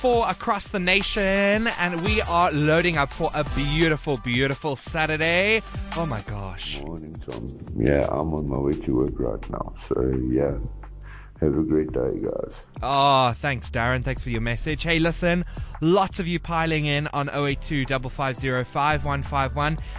4 across the nation, and we are loading up for a beautiful, beautiful Saturday. Oh my gosh. Morning, Tom. Yeah, I'm on my way to work right now. So, yeah, have a great day, guys. Oh, thanks, Darren. Thanks for your message. Hey, listen, lots of you piling in on 082 550 5151.